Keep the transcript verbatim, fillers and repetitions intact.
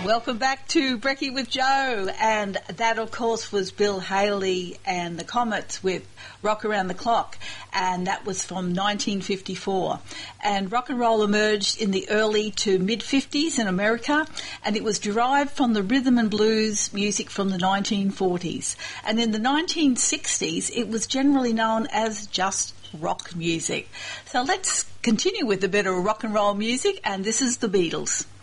Welcome back to Brekkie with Joe, and that of course was Bill Haley and the Comets with Rock Around the Clock, and that was from nineteen fifty-four. And rock and roll emerged in the early to mid-fifties in America, and it was derived from the rhythm and blues music from the nineteen forties. And in the nineteen sixties, it was generally known as just rock music. So let's continue with a bit of rock and roll music, and this is the Beatles.